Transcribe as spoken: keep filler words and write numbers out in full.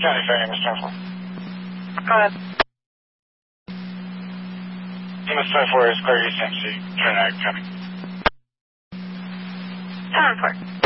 County Fair, Miss twenty-four. Go ahead. Miss twenty-four is clear East Tennessee. Turn out, coming. ten four.